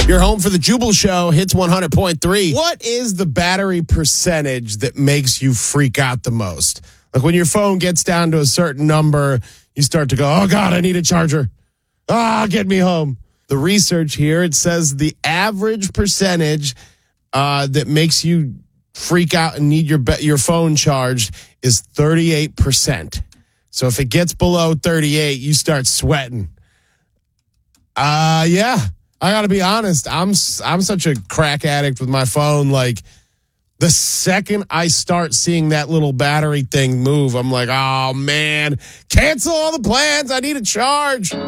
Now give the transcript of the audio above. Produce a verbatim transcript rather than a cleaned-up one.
You're home for the Jubal Show, Hits one hundred point three. What is the battery percentage that makes you freak out the most? Like when your phone gets down to a certain number, you start to go, oh, God, I need a charger. Ah, get me home. The research here, it says the average percentage uh, that makes you freak out and need your your phone charged is thirty-eight percent. So if it gets below thirty-eight, you start sweating. Uh, yeah, I got to be honest. I'm I'm such a crack addict with my phone. Like the second I start seeing that little battery thing move, I'm like, oh, man, cancel all the plans. I need a charge.